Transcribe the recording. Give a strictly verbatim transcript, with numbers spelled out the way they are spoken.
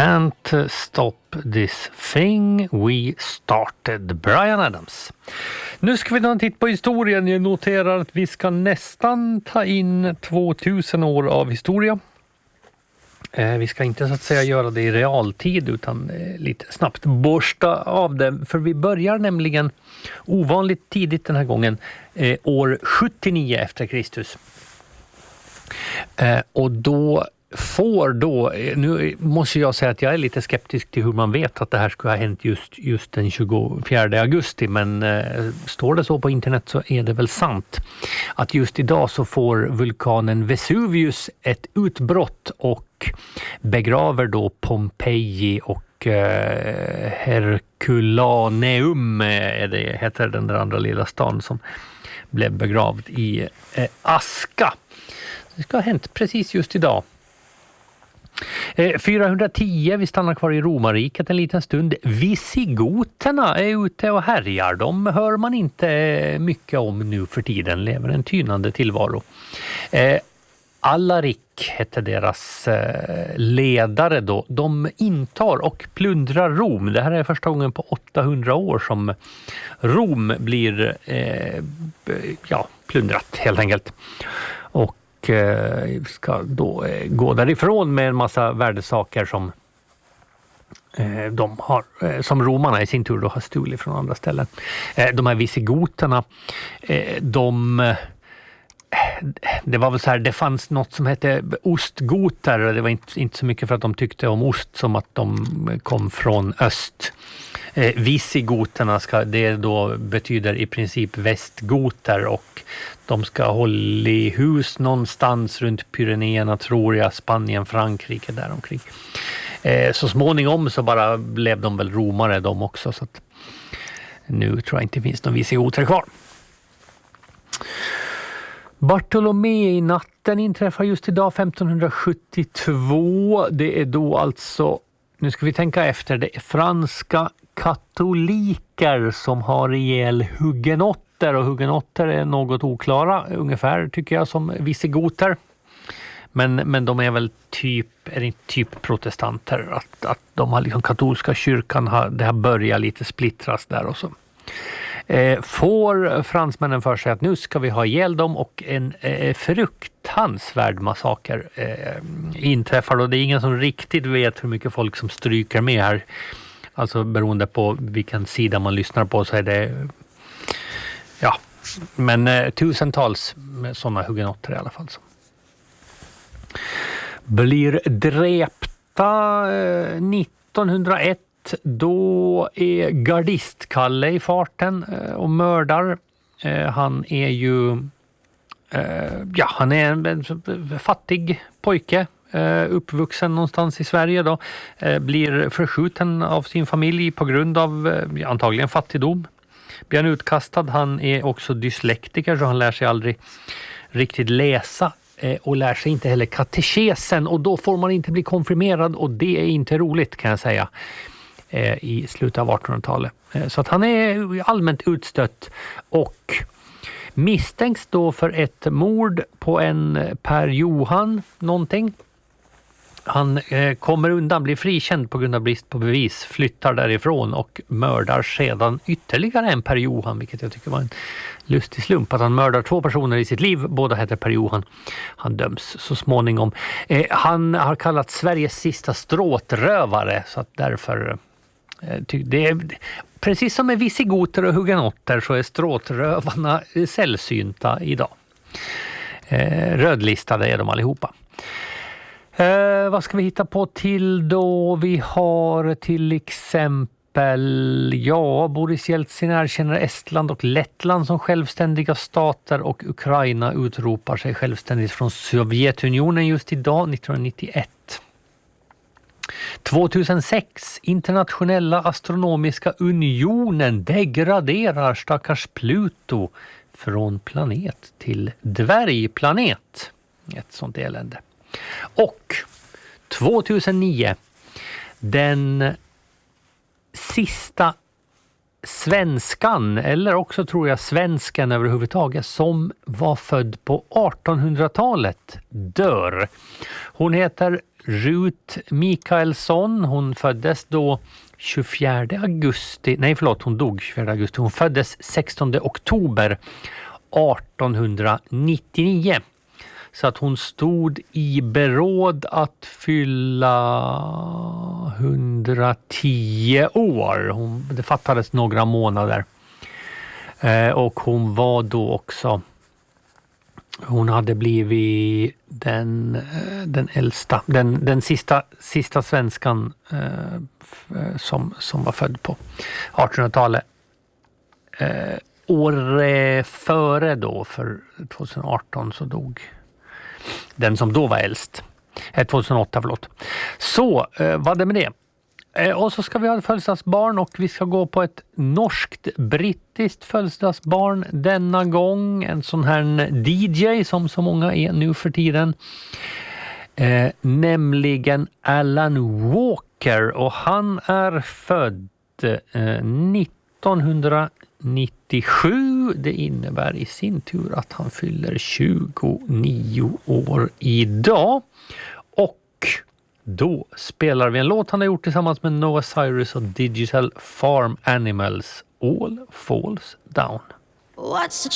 Can't stop this thing we started. Bryan Adams. Nu ska vi ta en titt på historien. Jag noterar att vi ska nästan ta in tvåtusen år av historia. Eh, vi ska inte så att säga göra det i realtid utan eh, lite snabbt borsta av det. För vi börjar nämligen ovanligt tidigt den här gången. Eh, år sjuttionio efter Kristus. Eh, och då får då, nu måste jag säga att jag är lite skeptisk till hur man vet att det här skulle ha hänt just, just den tjugofjärde augusti, men eh, står det så på internet så är det väl sant att just idag så får vulkanen Vesuvius ett utbrott och begraver då Pompeji och eh, Herculaneum är det, heter den där andra lilla stan som blev begravd i eh, aska. Det ska ha hänt precis just idag. fyrahundratio, vi stannar kvar i Romarriket en liten stund. Visigoterna är ute och härjar. De hör man inte mycket om nu för tiden. Lever en tynande tillvaro. Eh, Alaric hette deras eh, ledare då. De intar och plundrar Rom. Det här är första gången på åttahundra år som Rom blir eh, ja, plundrat helt enkelt. Och ska då gå därifrån med en massa värdesaker som de har, som romarna i sin tur då har stulit från andra ställen. De här visigoterna, de det var väl så här, det fanns något som hette ostgoter. Det var inte, inte så mycket för att de tyckte om ost som att de kom från öst. Eh, visigoterna ska, det då betyder i princip västgoter och de ska hålla i hus någonstans runt Pyrenéerna, tror jag, Spanien, Frankrike där omkring. Eh, så småningom så bara blev de väl romare de också, så att nu tror jag inte det finns någon visigoter kvar. Bartolomei-natten inträffar just idag femtonhundrasjuttiotvå. Det är då alltså, nu ska vi tänka efter, det är franska katoliker som har ihjäl hugenotter, och hugenotter är något oklara ungefär tycker jag som visigoter. Men, men de är väl typ, är inte typ protestanter, att, att de har liksom katolska kyrkan har, det har börjat lite splittras där och så. Eh, får fransmännen för sig att nu ska vi ha ihjäl dem, och en eh, fruktansvärd massaker eh, inträffar, och det är ingen som riktigt vet hur mycket folk som stryker med här. Alltså beroende på vilken sida man lyssnar på så är det ja, men eh, tusentals med sådana hugenotter i alla fall. Så. Blir dräpta eh, nittonhundraett. Då är gardistkalle i farten och mördar. Han är ju ja, han är en fattig pojke, uppvuxen någonstans i Sverige då. Blir förskjuten av sin familj på grund av antagligen fattigdom. Blir han utkastad. Han är också dyslektiker så han lär sig aldrig riktigt läsa. Och lär sig inte heller katekesen, och då får man inte bli konfirmerad, och det är inte roligt kan jag säga. I slutet av artonhundratalet. Så att han är allmänt utstött och misstänks då för ett mord på en Per Johan någonting. Han eh, kommer undan, blir frikänd på grund av brist på bevis, flyttar därifrån och mördar sedan ytterligare en Per Johan, vilket jag tycker var en lustig slump att han mördar två personer i sitt liv. Båda heter Per Johan. Han döms så småningom. Eh, han har kallat Sveriges sista stråtrövare, så att därför det är, precis som med visigoter och hugenotter så är stråtrövarna sällsynta idag. Eh, rödlistade är de allihopa. Eh, vad ska vi hitta på till då? Vi har till exempel, ja, Boris Jeltsin erkänner Estland och Lettland som självständiga stater, och Ukraina utropar sig självständigt från Sovjetunionen just idag, nittonhundranittioett. tvåtusensex, Internationella astronomiska unionen degraderar stackars Pluto från planet till dvärgplanet. Ett sånt elände. Och tvåtusennio, den sista svenskan, eller också tror jag svenskan överhuvudtaget, som var född på artonhundratalet dör. Hon heter Ruth Mikaelsson, hon föddes då tjugofjärde augusti, nej förlåt, hon dog tjugofjärde augusti, hon föddes sextonde oktober artonhundranittionio. Så att hon stod i beråd att fylla hundratio år. Hon, det fattades några månader. Eh, och hon var då också, hon hade blivit den, den äldsta, den, den sista, sista svenskan eh, som, som var född på artonhundratalet. Eh, år eh, före då, för tjugoarton, så dog den som då var äldst. Eh, tjugohundraåtta, förlåt. Så, eh, vad det med det? Eh, och så ska vi ha ett födelsedagsbarn och vi ska gå på ett norskt-brittiskt födelsedagsbarn denna gång. En sån här D J som så många är nu för tiden. Eh, nämligen Alan Walker, och han är född eh, nittonhundranittiosju. Det innebär i sin tur att han fyller tjugonio år idag. Och då spelar vi en låt han har gjort tillsammans med Noah Cyrus och Digital Farm Animals, All Falls Down. What's the